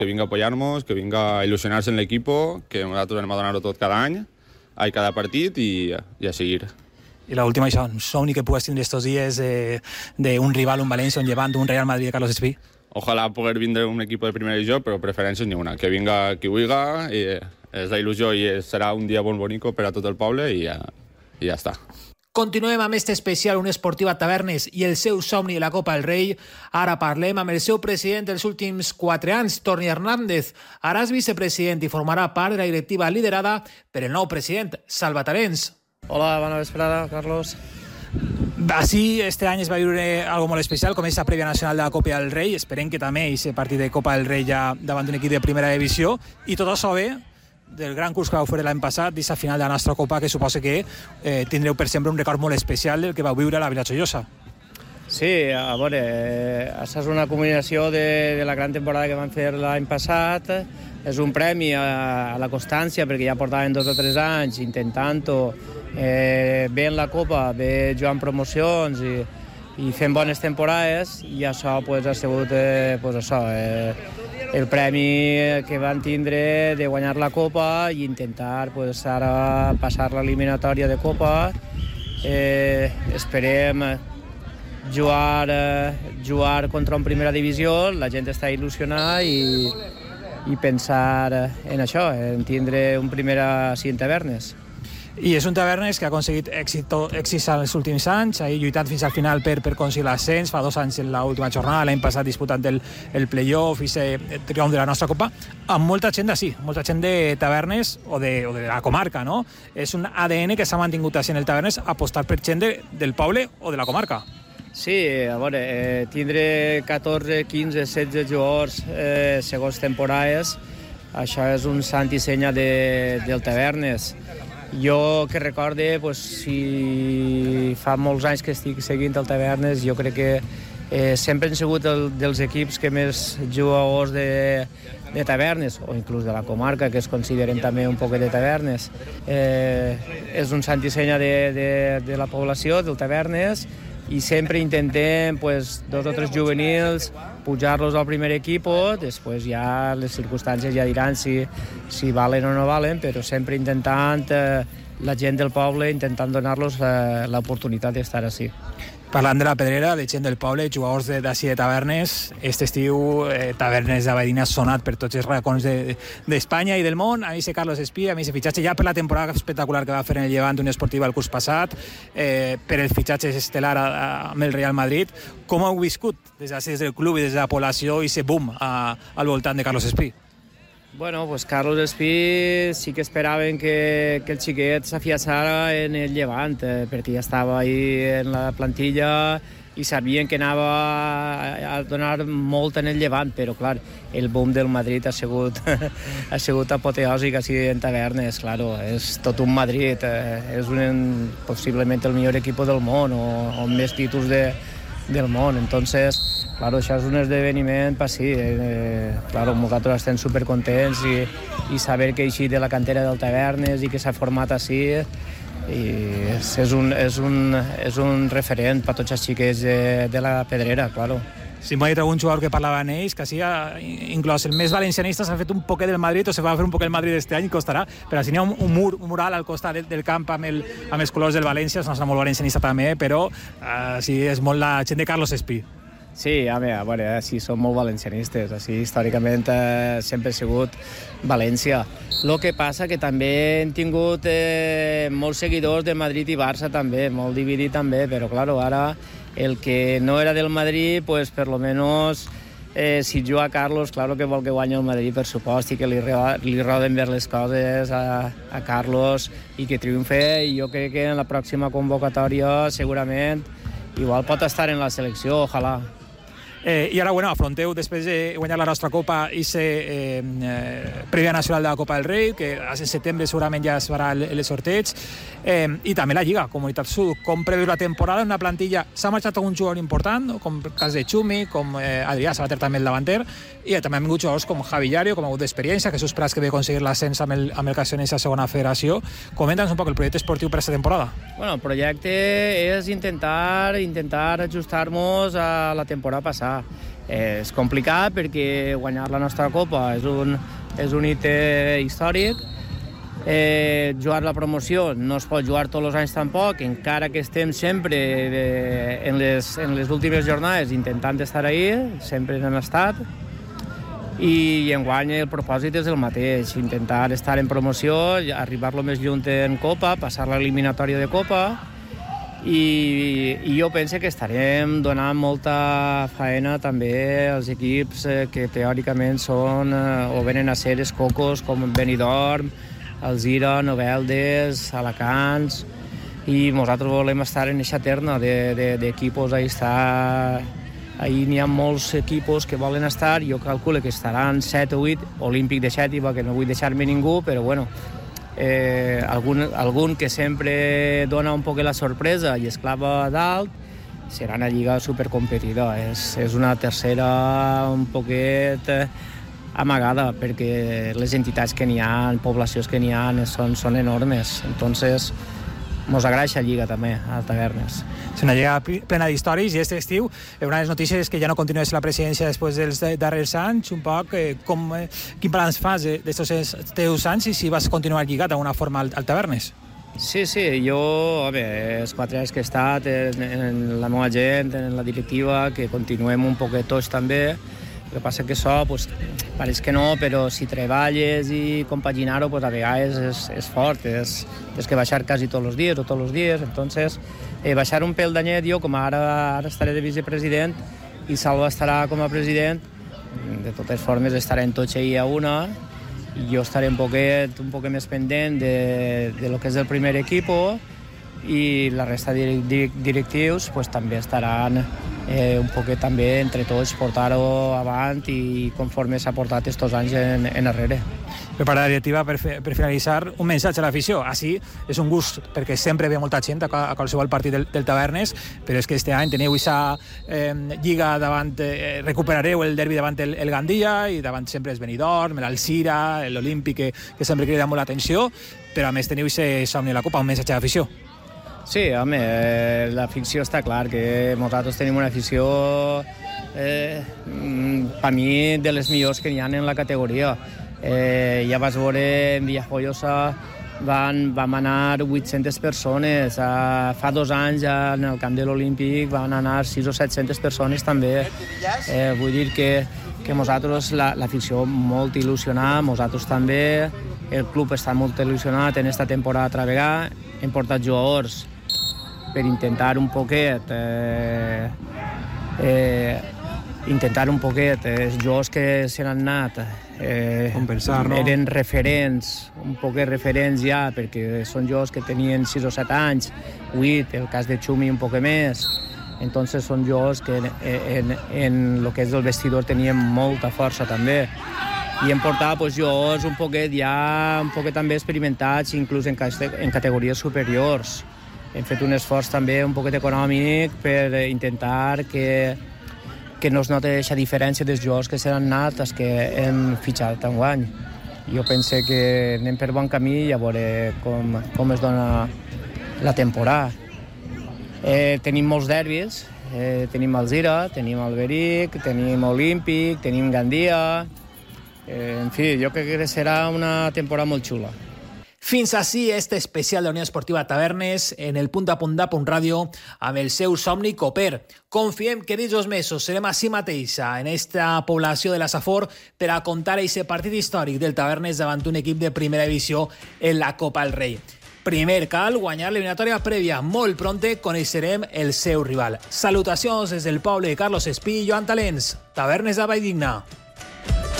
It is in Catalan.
que vinga a apoyar-nos, que vinga a il·lusionar-se en l'equipo, que nosaltres anem a donar-ho tot cada any, a cada partit i a seguir. I l'última, això, un somni que pugues tindre estos dies d'un rival, un València, un Llevant, un Real Madrid de Carlos Espí? Ojalà poder vindre un equip de primera divisió, però preferència n'hi ha una. Que vinga qui vulga, és la il·lusió i serà un dia molt bonic per a tot el poble i ja està. Continuem amb este especial Unió Esportiva Tavernes i el seu somni de la Copa del Rei. Ara parlem amb el seu president dels últims 4 anys, Toni Hernández. Ara és vicepresident i formarà part de la directiva liderada per el nou president, Salva Tarens. Hola, bona vesprada, Carlos. Així, este any es va viure algo molt especial, com és la prèvia nacional de la Copa del Rei. Esperem que també aquest partit de Copa del Rei ja davant d'un equip de primera divisió. I tot això ve del gran curs que vau fer l'any passat, d'aquesta final de la nostra Copa, que suposa que tindreu per sempre un record molt especial del que vau viure a la Vila Joiosa. Sí, a veure, això és una combinació de la gran temporada que vam fer l'any passat. És un premi a la constància, perquè ja portaven 2 o 3 anys intentant-ho, bé en la Copa, bé jugant promocions i fent bones temporades, i això ha sigut el premi que van tindre de guanyar la Copa i intentar ara passar l'eliminatòria de Copa. Esperem jugar contra un primera divisió, la gent està il·lusionada i pensar en això, en tindre un primera en Tavernes. I és un Tavernes que ha aconseguit èxits els últims anys, ha lluitat fins al final per aconseguir l'ascens, fa 2 anys en l'última jornada, l'any passat disputant el play-off i el triomf de la nostra Copa, amb molta gent d'ací, molta gent de Tavernes o de la comarca, no? És un ADN que s'ha mantingut així en el Tavernes, apostar per gent del poble o de la comarca. Sí, a veure, tindre 14, 15, 16 jugadors segons temporades, això és un sant i senya del Tavernes. Jo que recorde, si fa molts anys que estic seguint el Tavernes, jo crec que sempre han sigut dels equips que més jugadors de Tavernes, o inclús de la comarca, que es consideren també un poc de Tavernes. És un sant i senya de la població, del Tavernes, i sempre intentem 2 o 3 juvenils pujar-los al primer equip, després ja les circumstàncies ja diran si valen o no valen, però sempre intentant la gent del poble, intentant donar-los l'oportunitat d'estar així. Parlant de la Pedrera, de gent del poble, jugadors d'ací de Tavernes, aquest estiu Tavernes d'Abadina ha sonat per tots els racons d'Espanya i del món. A mi se Carlos Espí, a mi se fitxatge ja per la temporada espectacular que va fer en el Llevant Unió Esportiva el curs passat, per el fitxatge estel·lar amb el Real Madrid. Com heu viscut des del club i des de la població i ese boom al voltant de Carlos Espí? Bueno, Carlos Espí sí que esperaven que el xiquet s'afiançara en el Llevant, perquè ja estava ahí en la plantilla i sabien que anava a donar molt en el Llevant, però clar, el boom del Madrid ha sigut apoteòsic així en Tavernes, claro, és tot un Madrid, és possiblement el millor equip del món o més títols del món, entonces claro, això és un esdeveniment, sí, claro, nosaltres estem supercontents i saber que he eixit de la cantera del Tavernes i que s'ha format així és un referent per tots els xiquets de la Pedrera, claro. Si m'ha dit algun jugador que parlava en ells, que sí, inclòs el més valencianista s'ha fet un poquet del Madrid o se va fer un poquet el Madrid este any, costarà, però si n'hi ha un mural al costat del camp amb els colors del València, és una molt valencianista també, però sí, és molt la gent de Carlos Espí. Sí, a veure, sí, som molt valencianistes, així històricament sempre ha sigut València. El que passa que també hem tingut molts seguidors de Madrid i Barça també, molt dividit també, però claro, ara el que no era del Madrid, pues per lo menos si juga Carlos, claro que vol que guanyi el Madrid, per supost, i que li roden bé les coses a Carlos i que triomfe, i jo crec que en la pròxima convocatòria segurament igual pot estar en la selecció, ojalà. I ara, bueno, afronteu després de guanyar la nostra Copa i ser prèvia nacional de la Copa del Rei, que a setembre segurament ja es farà el sorteig, i també la Lliga, Comunitat Sud. Com preveu la temporada? En una plantilla s'ha marxat algun jugador important, com el cas de Xumi, com Adrià Sabater també el davanter, i també han vingut jugadors com Javi Llario, com ha hagut d'experiència, Jesús Prats, que ve aconseguir l'ascens amb el Castellonense a segona federació. Comenta'ns un poc el projecte esportiu per aquesta temporada. Bueno, el projecte és intentar ajustar-nos a la temporada passada. És complicat perquè guanyar la nostra Copa és un hit històric. Jugar la promoció no es pot jugar tots els anys tampoc, encara que estem sempre en les últimes jornades intentant estar ahí, sempre n'hem estat. I enguany el propòsit és el mateix, intentar estar en promoció, arribar lo més lluny en Copa, passar l'eliminatòria de Copa, i jo penso que estarem donant molta faena també als equips que teòricament són o venen a ser els cocos com Benidorm, Alzira, Noveldes, Alacants, i nosaltres volem estar en aquesta terna d'equipos. Ahí n'hi ha molts equipos que volen estar, jo calculo que estaran 7 o 8, Olímpic de Xètiva, que no vull deixar-me ningú, però bueno, algun que sempre dona un poc la sorpresa i es clava dalt, serà una lliga supercompetida. És una tercera un poquet amagada, perquè les entitats que n'hi ha, poblacions que n'hi ha, són enormes. Entonces, mos agrada aquesta lliga també, a Tavernes. És una lliga plena d'històries, i aquest estiu una de les notícies és que ja no continues la presidència després dels darrers anys. Un poc, quin balanç fas d'aquests teus anys i si vas continuar lligat d'alguna forma al Tavernes? Sí, jo, els 4 anys que he estat en la meva gent, en la directiva, que continuem un poquet tots també. El que passa que això, pareix que no, però si treballes i compaginar-ho, a vegades és fort, és que baixar quasi tots els dies, entonces baixar un pèl d'anyet, jo com ara estaré de vicepresident i Salva estarà com a president, de totes formes estarem tots ahí a una, i jo estaré un poquet més pendent de lo que és el primer equip, i la resta de directius també estaran un poquet també entre tots portar-ho avant i conforme s'ha portat estos anys enrere. Per la directiva, per finalitzar, un missatge a l'afició. Així és un gust, perquè sempre ve molta gent a qualsevol partit del Tavernes, però és que este any teniu aquesta lliga davant, recuperareu el derbi davant el Gandia, i davant sempre és Benidorm, l'Alzira, l'Olímpic, que sempre crida molt l'atenció, però a més teniu aquest somni a la Copa, un missatge a l'afició. Sí, l'afició està clar, que nosaltres tenim una afició, per mi, de les millors que n'hi ha en la categoria. Ja vas veure en Villajoyosa vam anar 800 persones, fa 2 anys en el camp de l'Olímpic van anar 600 o 700 persones també. Vull dir que nosaltres, l'afició molt il·lusionada, nosaltres també, el club està molt il·lusionat en aquesta temporada a treballar, hem portat jugadors per intentar un poquet els jugadors que se n'han anat compensar, no? Eren referents, un poquet referents ja, perquè són jugadors que tenien 6 o 7 anys, 8, el cas de Xumi un poquet més. Entonces són jugadors que en el que és el vestidor tenien molta força també. I hem portat jugadors un poquet també experimentats, inclús en categories superiors. Hem fet un esforç també un poquet econòmic per intentar que no es noti aquesta diferència dels jugadors que s'han anat als que hem fitxat enguany. Jo penso que anem per bon camí i a veure com es dona la temporada. Tenim molts derbis, tenim Alzira, tenim Alberic, tenim Olímpic, tenim Gandia. En fi, jo crec que serà una temporada molt xula. Fins així este especial de la Unió Esportiva Tavernes en el Punt a Punt Ràdio amb el seu somni coper. Confiem que dins 2 mesos serem així mateixa en esta població de la Safor per a contar aquest partit històric del Tavernes davant un equip de primera divisió en la Copa del Rei. Primer cal guanyar l'eliminatòria prèvia. Molt pronte coneixerem el seu rival. Salutacions des del poble de Carlos Espí i Joan Talents. Tavernes de Valldigna.